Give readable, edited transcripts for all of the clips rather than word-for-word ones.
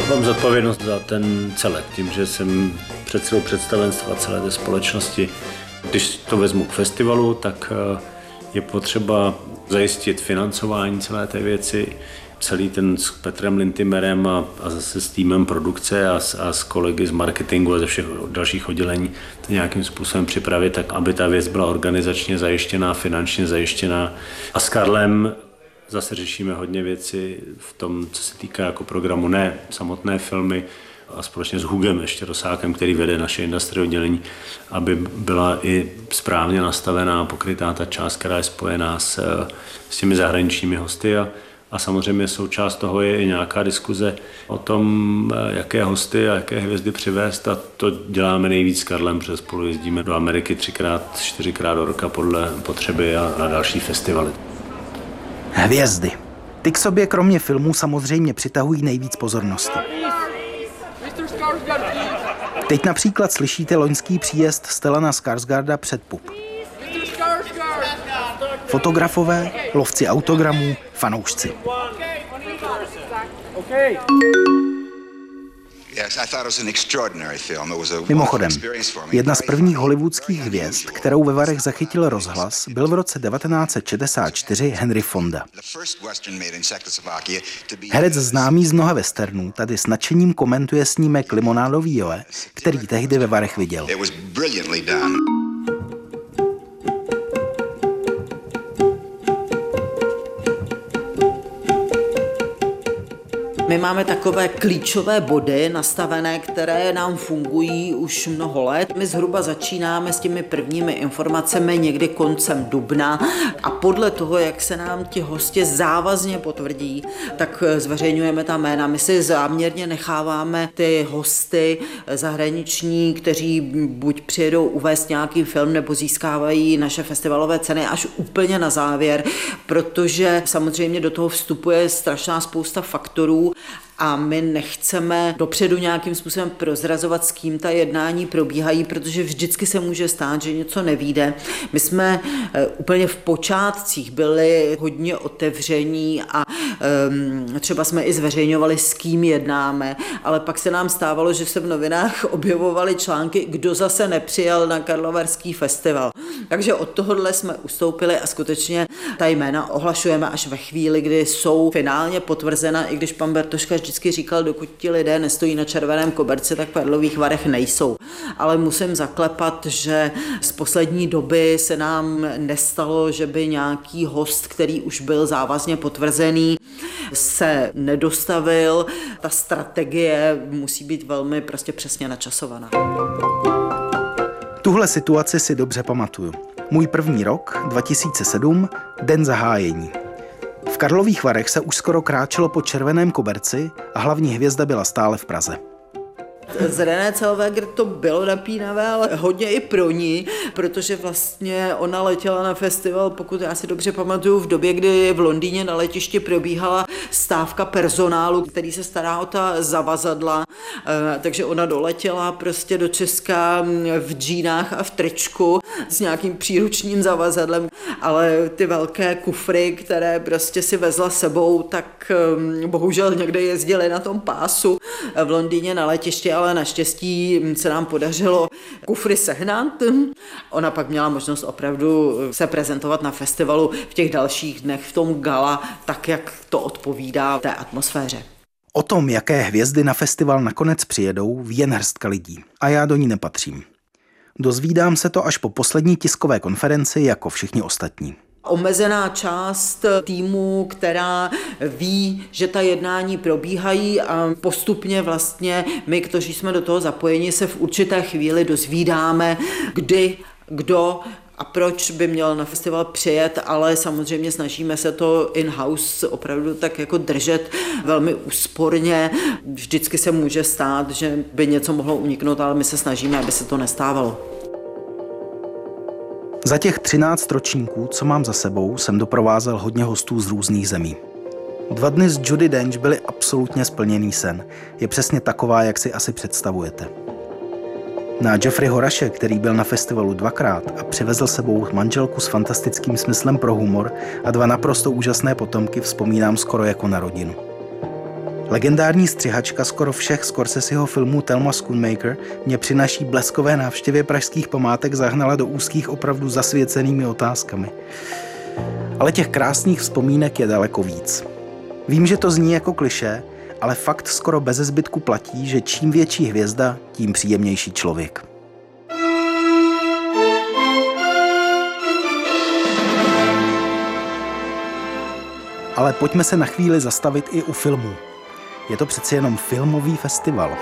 Mám zodpovědnost za ten celek, tím, že jsem předsedou představenstva celé té společnosti. Když to vezmu k festivalu, tak je potřeba zajistit financování celé té věci, celý ten s Petrem Lintimerem a zase s týmem produkce a s kolegy z marketingu a ze všech dalších oddělení to nějakým způsobem připravit, tak aby ta věc byla organizačně zajištěná, finančně zajištěná. A s Karlem zase řešíme hodně věci v tom, co se týká jako programu, ne samotné filmy, a společně s Hugem, ještě Rosákem, který vede naše industry oddělení, aby byla i správně nastavená, pokrytá ta část, která je spojená s těmi zahraničními hosty. A samozřejmě součást toho je i nějaká diskuze o tom, jaké hosty a jaké hvězdy přivést. A to děláme nejvíc s Karlem, protože spolu jezdíme do Ameriky 3x, 4x do roka podle potřeby a na další festivaly. Hvězdy. Ty k sobě kromě filmů samozřejmě přitahují nejvíc pozornosti. Teď například slyšíte loňský příjezd Stellana Skarsgarda před pub. Fotografové, lovci autogramů, fanoušci. Mimochodem, jedna z prvních hollywoodských hvězd, kterou ve Varech zachytil rozhlas, byl v roce 1964 Henry Fonda. Herec známý z mnoha westernů tady s nadšením komentuje snímek Limonádový Joe, který tehdy ve Varech viděl. My máme takové klíčové body nastavené, které nám fungují už mnoho let. My zhruba začínáme s těmi prvními informacemi někdy koncem dubna a podle toho, jak se nám ti hosti závazně potvrdí, tak zveřejňujeme ta jména. My si záměrně necháváme ty hosty zahraniční, kteří buď přijedou uvést nějaký film nebo získávají naše festivalové ceny až úplně na závěr, protože samozřejmě do toho vstupuje strašná spousta faktorů, a my nechceme dopředu nějakým způsobem prozrazovat, s kým ta jednání probíhají, protože vždycky se může stát, že něco nevyjde. My jsme úplně v počátcích byli hodně otevření a třeba jsme i zveřejňovali, s kým jednáme, ale pak se nám stávalo, že se v novinách objevovaly články, kdo zase nepřijel na Karlovarský festival. Takže od tohohle jsme ustoupili a skutečně ta jména ohlašujeme až ve chvíli, kdy jsou finálně potvrzena, i když pan Bertoška vždycky říkal, dokud ti lidé nestojí na červeném koberci, tak v Karlových Varech nejsou. Ale musím zaklepat, že z poslední doby se nám nestalo, že by nějaký host, který už byl závazně potvrzený, se nedostavil. Ta strategie musí být velmi prostě přesně načasovaná. Tuhle situaci si dobře pamatuju. Můj první rok, 2007, den zahájení. V Karlových Varech se už skoro kráčelo po červeném koberci a hlavní hvězda byla stále v Praze. Z René Zellweger to bylo napínavé, ale hodně i pro ní, protože vlastně ona letěla na festival, pokud já si dobře pamatuju, v době, kdy v Londýně na letišti probíhala stávka personálu, který se stará o ta zavazadla, takže ona doletěla prostě do Česka v džínách a v tričku s nějakým příručním zavazadlem, ale ty velké kufry, které prostě si vezla sebou, tak bohužel někde jezdily na tom pásu v Londýně na letišti, ale naštěstí se nám podařilo kufry sehnat. Ona pak měla možnost opravdu se prezentovat na festivalu v těch dalších dnech, v tom gala, tak jak to odpovídá té atmosféře. O tom, jaké hvězdy na festival nakonec přijedou, ví jen hrstka lidí. A já do ní nepatřím. Dozvídám se to až po poslední tiskové konferenci jako všichni ostatní. Omezená část týmu, která ví, že ta jednání probíhají a postupně vlastně my, kteří jsme do toho zapojeni, se v určité chvíli dozvídáme, kdy, kdo a proč by měl na festival přijet, ale samozřejmě snažíme se to in-house opravdu tak jako držet velmi úsporně. Vždycky se může stát, že by něco mohlo uniknout, ale my se snažíme, aby se to nestávalo. Za těch 13 ročníků, co mám za sebou, jsem doprovázel hodně hostů z různých zemí. 2 dny s Judi Dench byly absolutně splněný sen. Je přesně taková, jak si asi představujete. Na Jeffreyho Rushe, který byl na festivalu 2krát a přivezl sebou manželku s fantastickým smyslem pro humor a 2 naprosto úžasné potomky, vzpomínám skoro jako na rodinu. Legendární střihačka skoro všech Scorseseho filmů Thelma Schoonmaker mě při naší bleskové návštěvě pražských památek zahnala do úzkých opravdu zasvěcenými otázkami. Ale těch krásných vzpomínek je daleko víc. Vím, že to zní jako klišé, ale fakt skoro beze zbytku platí, že čím větší hvězda, tím příjemnější člověk. Ale pojďme se na chvíli zastavit i u filmů. Je to přeci jenom filmový festival.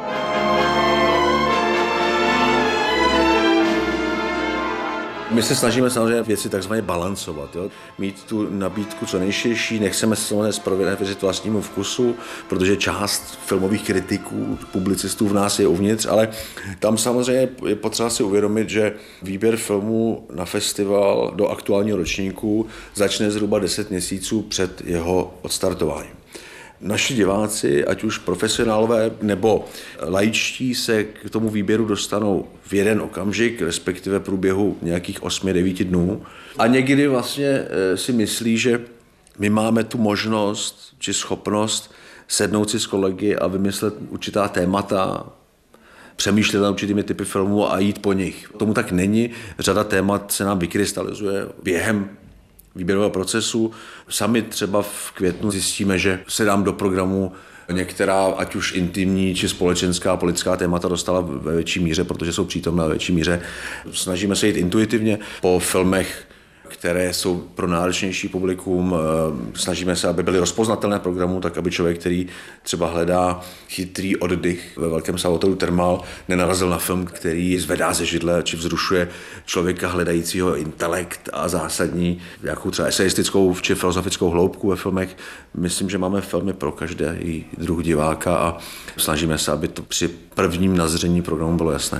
My se snažíme samozřejmě věci takzvaně balancovat, jo? Mít tu nabídku co nejširší, nechceme se samozřejmě zprověřit vlastnímu vkusu, protože část filmových kritiků, publicistů v nás je uvnitř, ale tam samozřejmě je potřeba si uvědomit, že výběr filmů na festival do aktuálního ročníku začne zhruba 10 měsíců před jeho odstartováním. Naši diváci, ať už profesionálové nebo laičtí, se k tomu výběru dostanou v jeden okamžik, respektive v průběhu nějakých 8-9 dnů. A někdy vlastně si myslí, že my máme tu možnost či schopnost sednout si s kolegy a vymyslet určitá témata, přemýšlet nad určitými typy filmů a jít po nich. Tomu tak není. Řada témat se nám vykrystalizuje během výběrového procesu. Sami třeba v květnu zjistíme, že se nám do programu některá, ať už intimní či společenská politická témata dostala ve větší míře, protože jsou přítomná ve větší míře. Snažíme se jít intuitivně po filmech, které jsou pro náročnější publikum. Snažíme se, aby byly rozpoznatelné programu, tak aby člověk, který třeba hledá chytrý oddych ve velkém salotelu Thermal, nenarazil na film, který zvedá ze židle či vzrušuje člověka hledajícího intelekt a zásadní nějakou třeba eseistickou či filozofickou hloubku ve filmech. Myslím, že máme filmy pro každý druh diváka a snažíme se, aby to při prvním nazření programu bylo jasné.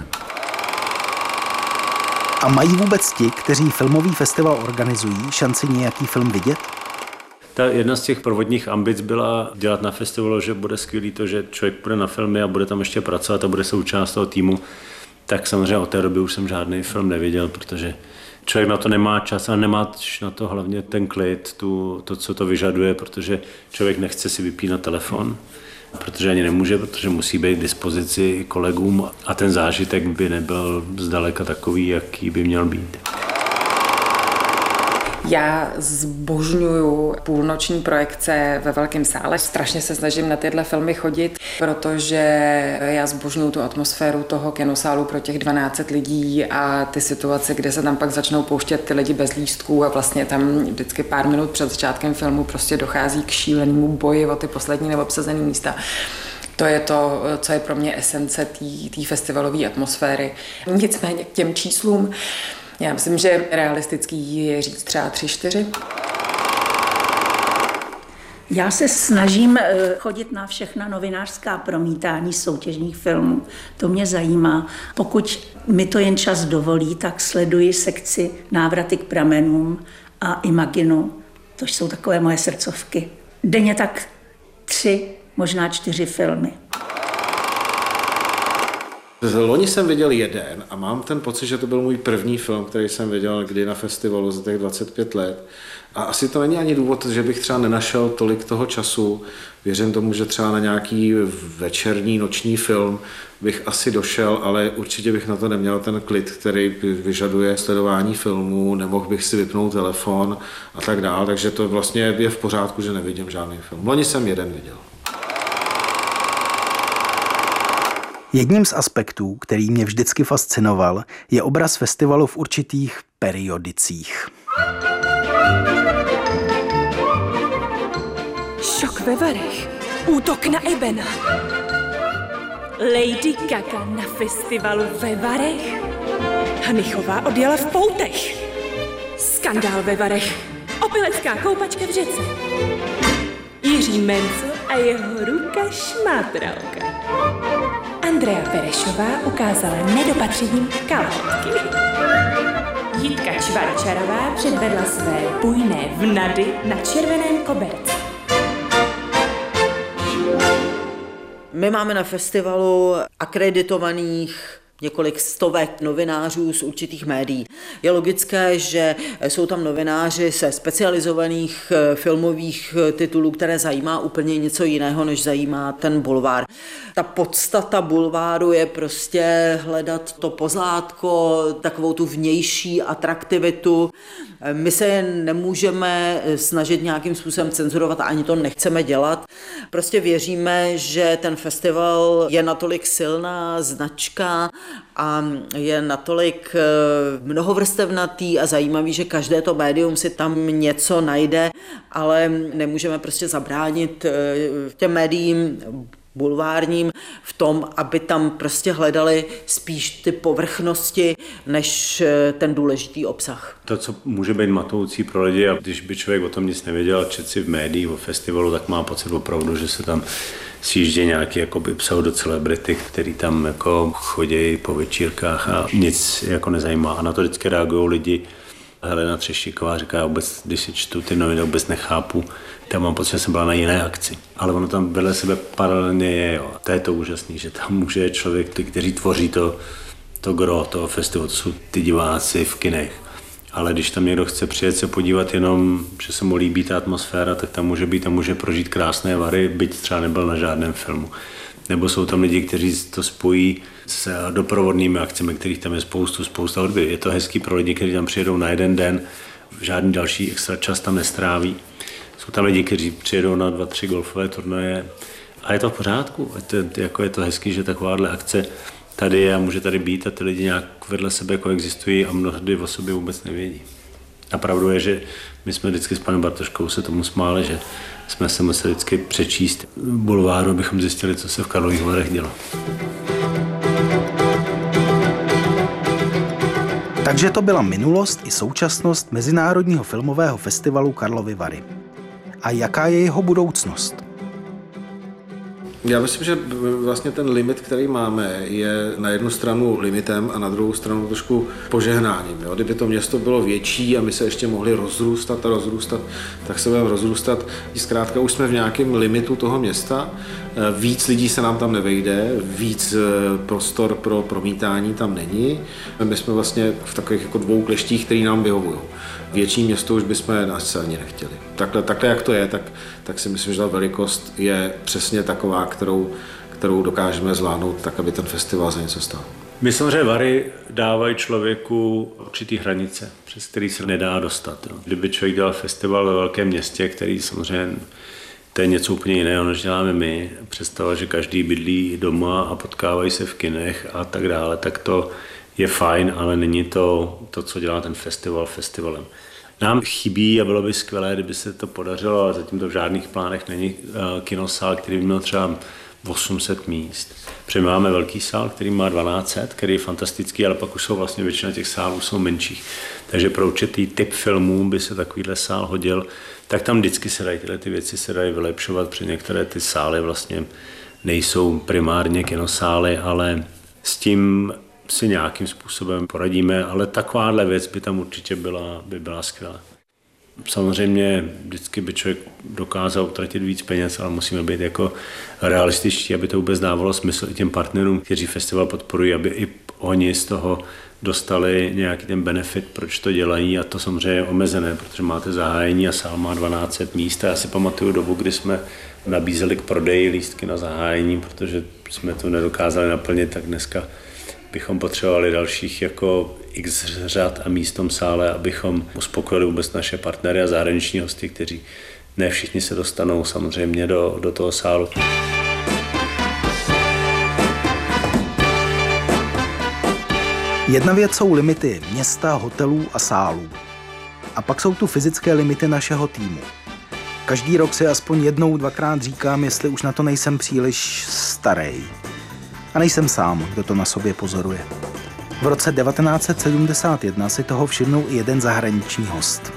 A mají vůbec ti, kteří filmový festival organizují, šanci nějaký film vidět? Ta jedna z těch prvodních ambic byla dělat na festivalu, že bude skvělý to, že člověk půjde na filmy a bude tam ještě pracovat a bude součást toho týmu. Tak samozřejmě od té doby už jsem žádný film neviděl, protože člověk na to nemá čas a nemá na to hlavně ten klid, to, co to vyžaduje, protože člověk nechce si vypínat telefon, protože ani nemůže, protože musí být k dispozici kolegům a ten zážitek by nebyl zdaleka takový, jaký by měl být. Já zbožňuju půlnoční projekce ve velkém sále. Strašně se snažím na tyhle filmy chodit, protože já zbožňuju tu atmosféru toho kinosálu pro těch 12 lidí a ty situace, kde se tam pak začnou pouštět ty lidi bez lístků a vlastně tam vždycky pár minut před začátkem filmu prostě dochází k šílenému boji o ty poslední neobsazené místa. To je to, co je pro mě esence té festivalové atmosféry. Nicméně k těm číslům já myslím, že realistický je říct třeba 3-4. Já se snažím chodit na všechna novinářská promítání soutěžních filmů. To mě zajímá. Pokud mi to jen čas dovolí, tak sleduji sekci Návraty k pramenům a Imaginu. To jsou takové moje srdcovky. Denně tak 3, možná 4 filmy. Loni jsem viděl jeden a mám ten pocit, že to byl můj první film, který jsem viděl kdy na festivalu za těch 25 let. A asi to není ani důvod, že bych třeba nenašel tolik toho času. Věřím tomu, že třeba na nějaký večerní, noční film bych asi došel, ale určitě bych na to neměl ten klid, který vyžaduje sledování filmů, nemohl bych si vypnout telefon a tak dál. Takže to vlastně je v pořádku, že nevidím žádný film. Loni jsem jeden viděl. Jedním z aspektů, který mě vždycky fascinoval, je obraz festivalu v určitých periodicích. Šok ve Varech. Útok na Ebena. Lady Gaga na festivalu ve Varech. Hanichová odjela v poutech. Skandál ve Varech. Opilecká koupačka v řece. Jiří Mencel a jeho ruka šmátralka. Andrea Verešová ukázala nedopatřením kalhotky. Jitka Čvarčarová předvedla své bujné vnady na červeném koberci. My máme na festivalu akreditovaných několik stovek novinářů z určitých médií. Je logické, že jsou tam novináři se specializovaných filmových titulů, které zajímá úplně něco jiného, než zajímá ten bulvár. Ta podstata bulváru je prostě hledat to pozlátko, takovou tu vnější atraktivitu. My se nemůžeme snažit nějakým způsobem cenzurovat a ani to nechceme dělat. Prostě věříme, že ten festival je natolik silná značka a je natolik mnohovrstevnatý a zajímavý, že každé to médium si tam něco najde, ale nemůžeme prostě zabránit těm médiím bulvárním v tom, aby tam prostě hledali spíš ty povrchnosti, než ten důležitý obsah. To, co může být matoucí pro lidi, a když by člověk o tom nic nevěděl, čet si v médiích, o festivalu, tak má pocit opravdu, že se tam sjíždí nějaký jakoby pseudocelebrity, který tam jako chodí po večírkách a nic jako nezajímá. A na to vždycky reagují lidi. Helena Třeštíková říká, vůbec, když si čtu ty noviny, vůbec nechápu. Tam mám pocit, že jsem byla na jiné akci. Ale ono tam vedle sebe paralelně je, jo. To je to úžasný, že tam může člověk, ty, kteří tvoří to gro toho festivalu, to jsou ty diváci v kinech. Ale když tam někdo chce přijet se podívat jenom, že se mu líbí ta atmosféra, tak tam může být a může prožít krásné Vary, byť třeba nebyl na žádném filmu. Nebo jsou tam lidi, kteří to spojí s doprovodnými akcemi, kterých tam je spousta hudby. Je to hezký pro lidi, kteří tam přijedou na jeden den, žádný další extra čas tam nestráví. Jsou tam lidi, kteří přijedou na 2-3 golfové turnaje a je to v pořádku. Je to hezký, že takováhle akce tady je a může tady být a ty lidi nějak vedle sebe koexistují a mnohdy o sobě vůbec nevědí. A pravdou je, že my jsme vždycky s panem Bartoškou se tomu smáli, že jsme se museli vždycky přečíst bulváru, abychom zjistili, co se v Karlových Varech dělo. Takže to byla minulost i současnost Mezinárodního filmového festivalu Karlovy Vary. A jaká je jeho budoucnost? Já myslím, že vlastně ten limit, který máme, je na jednu stranu limitem a na druhou stranu trošku požehnáním. Jo? Kdyby to město bylo větší a my se ještě mohli rozrůstat, tak se budeme rozrůstat. Zkrátka už jsme v nějakém limitu toho města, víc lidí se nám tam nevejde, víc prostor pro promítání tam není. My jsme vlastně v takových jako 2 kleštích, které nám vyhovují. Větší město už bychom asi ani nechtěli. Takhle jak to je, tak si myslím, že ta velikost je přesně taková, kterou dokážeme zvládnout tak, aby ten festival za něco stál. Myslím, že Vary dávají člověku určitý hranice, přes který se nedá dostat. Jo. Kdyby člověk dělal festival ve velkém městě, který samozřejmě to je něco úplně jiného, než děláme my, představa, že každý bydlí doma a potkávají se v kinech a tak dále, tak to je fajn, ale není to, co dělá ten festival festivalem. Nám chybí a bylo by skvělé, kdyby se to podařilo, ale zatím to v žádných plánech není kinosál, který by měl třeba 800 míst. Protože máme velký sál, který má 1200, který je fantastický, ale pak už jsou vlastně většina těch sálů jsou menších. Takže pro určitý typ filmů by se takovýhle sál hodil, tak tam vždycky se dají tyhle ty věci se dají vylepšovat, protože některé ty sály vlastně nejsou primárně kinosály, ale s tím si nějakým způsobem poradíme, ale takováhle věc by tam určitě byla skvělá. Samozřejmě vždycky by člověk dokázal utratit víc peněz, ale musíme být jako realističtí, aby to vůbec dávalo smysl i těm partnerům, kteří festival podporují, aby i oni z toho dostali nějaký ten benefit, proč to dělají, a to samozřejmě je omezené, protože máte zahájení a sál má 1200 míst. A já si pamatuju dobu, kdy jsme nabízeli k prodeji lístky na zahájení, protože jsme to nedokázali naplnit, tak dneska bychom potřebovali dalších jako x řad a míst v tom sále, abychom uspokojili vůbec naše partnery a zahraniční hosty, kteří ne všichni se dostanou samozřejmě do toho sálu. Jedna věc jsou limity města, hotelů a sálů. A pak jsou tu fyzické limity našeho týmu. Každý rok si aspoň 1-2krát říkám, jestli už na to nejsem příliš starý. A nejsem sám, kdo to na sobě pozoruje. V roce 1971 si toho všimnul i jeden zahraniční host.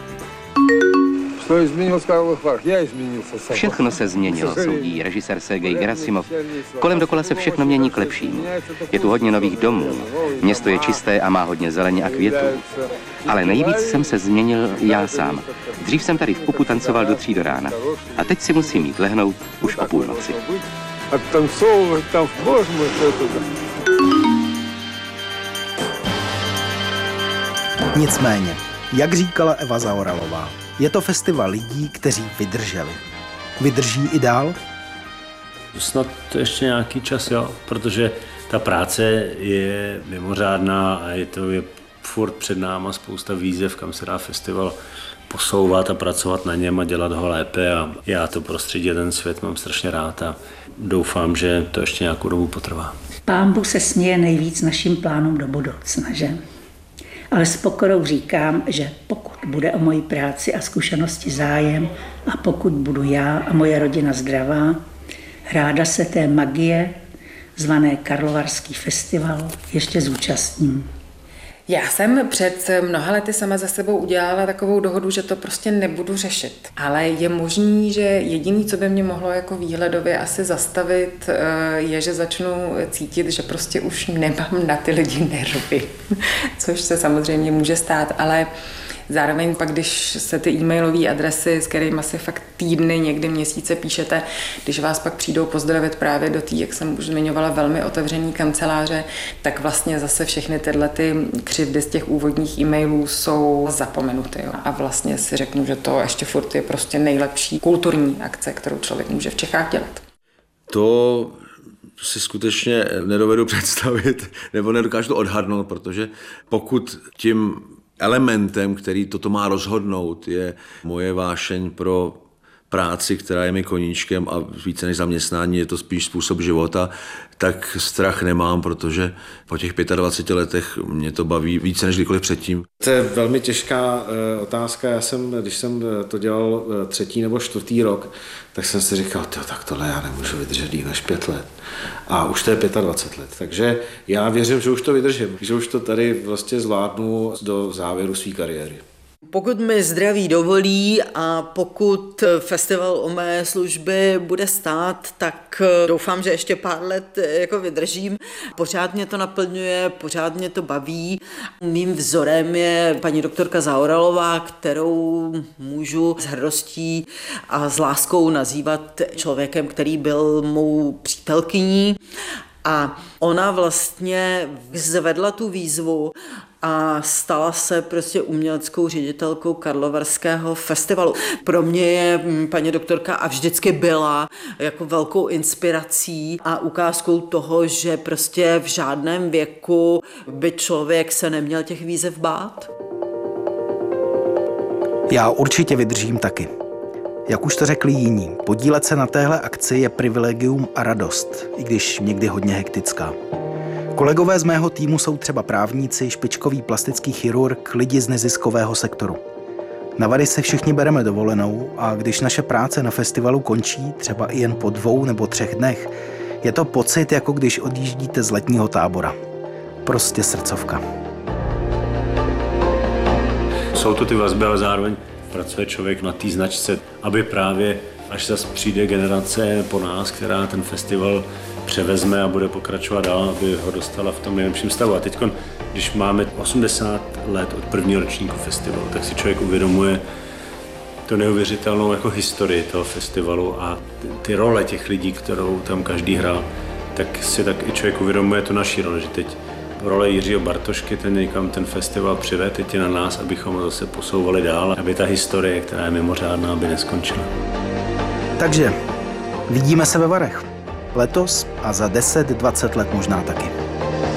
Všechno se změnilo, soudí režisér Sergej Gerasimov. Kolem dokola se všechno mění k lepšímu. Je tu hodně nových domů, město je čisté a má hodně zeleně a květů. Ale nejvíc jsem se změnil já sám. Dřív jsem tady v pubu tancoval do 3 do rána. A teď si musím jít lehnout už o půlnoci. Nicméně, jak říkala Eva Zaoralová, je to festival lidí, kteří vydrželi. Vydrží i dál? Snad ještě nějaký čas, jo, protože ta práce je mimořádná a je furt před náma spousta výzev, kam se dá festival posouvat a pracovat na něm a dělat ho lépe a já to prostředí, ten svět mám strašně rád a doufám, že to ještě nějakou dobu potrvá. Pán Bůh se směje nejvíc našim plánům do budoucna, že? Ale s pokorou říkám, že pokud bude o moji práci a zkušenosti zájem a pokud budu já a moje rodina zdravá, ráda se té magie, zvané Karlovarský festival, ještě zúčastním. Já jsem před mnoha lety sama za sebou udělala takovou dohodu, že to prostě nebudu řešit. Ale je možný, že jediné, co by mě mohlo jako výhledově asi zastavit, je, že začnu cítit, že prostě už nemám na ty lidi nervy. Což se samozřejmě může stát, ale zároveň pak, když se ty e-mailové adresy, s kterými asi fakt týdny, někdy měsíce píšete, když vás pak přijdou pozdravit právě do té, jak jsem už zmiňovala, velmi otevřený kanceláře, tak vlastně zase všechny tyhle ty křivdy z těch úvodních e-mailů jsou zapomenuty. Jo. A vlastně si řeknu, že to ještě furt je prostě nejlepší kulturní akce, kterou člověk může v Čechách dělat. To si skutečně nedovedu představit, nebo nedokážu to odhadnout, protože pokud tím elementem, který toto má rozhodnout, je moje vášeň pro práci, která je mi koníčkem a více než zaměstnání, je to spíš způsob života, tak strach nemám, protože po těch 25 letech mě to baví více než kdykoliv předtím. To je velmi těžká otázka. Když jsem to dělal 3. nebo 4. rok, tak jsem si říkal, tak tohle já nemůžu vydržet díl než 5 let. A už to je 25 let. Takže já věřím, že už to vydržím, že už to tady vlastně zvládnu do závěru své kariéry. Pokud mi zdraví dovolí a pokud festival o mé služby bude stát, tak doufám, že ještě pár let jako vydržím. Pořád mě to naplňuje, pořád mě to baví. Mým vzorem je paní doktorka Zaoralová, kterou můžu s hrdostí a s láskou nazývat člověkem, který byl mou přítelkyní. A ona vlastně zvedla tu výzvu a stala se prostě uměleckou ředitelkou Karlovarského festivalu. Pro mě je paní doktorka a vždycky byla jako velkou inspirací a ukázkou toho, že prostě v žádném věku by člověk se neměl těch výzev bát. Já určitě vydržím taky. Jak už to řekli jiní, podílet se na téhle akci je privilegium a radost, i když někdy hodně hektická. Kolegové z mého týmu jsou třeba právníci, špičkový plastický chirurg, lidi z neziskového sektoru. Na Vary se všichni bereme dovolenou a když naše práce na festivalu končí, třeba i jen po 2 nebo 3 dnech, je to pocit, jako když odjíždíte z letního tábora. Prostě srdcovka. Jsou to ty vazby, ale zároveň pracuje člověk na té značce, aby právě, až zase přijde generace po nás, která ten festival převezme a bude pokračovat dál, aby ho dostala v tom nejlepším stavu. A teď, když máme 80 let od prvního ročníku festivalu, tak si člověk uvědomuje to neuvěřitelnou jako historii toho festivalu a ty role těch lidí, kterou tam každý hrál, tak si tak i člověk uvědomuje tu naší roli, že teď role Jiřího Bartošky, ten někam ten festival přivede, teď je na nás, abychom ho zase posouvali dál, aby ta historie, která je mimořádná, aby neskončila. Takže vidíme se ve Varech. Letos a za 10-20 let možná taky.